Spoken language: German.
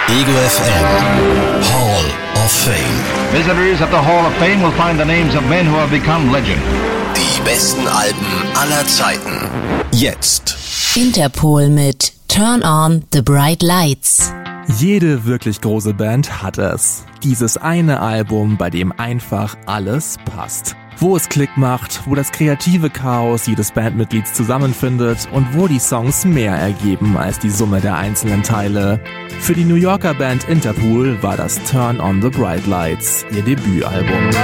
Ego FM Hall of Fame. Visitors at the Hall of Fame will find the names of men who have become legend. Die besten Alben aller Zeiten. Jetzt. Interpol mit Turn on the Bright Lights. Jede wirklich große Band hat es. Dieses eine Album, bei dem einfach alles passt. Wo es Klick macht, wo das kreative Chaos jedes Bandmitglieds zusammenfindet und wo die Songs mehr ergeben als die Summe der einzelnen Teile. Für die New Yorker Band Interpol war das Turn on the Bright Lights ihr Debütalbum.